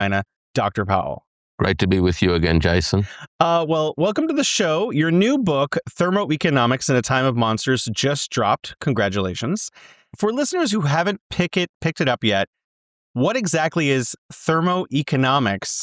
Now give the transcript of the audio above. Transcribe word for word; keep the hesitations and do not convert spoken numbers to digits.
Carolina, Doctor Powell. Great to be with you again, Jason. Uh, well, welcome to the show. Your new book, Thermoeconomics in a Time of Monsters, just dropped. Congratulations. For listeners who haven't pick it, picked it up yet, what exactly is thermoeconomics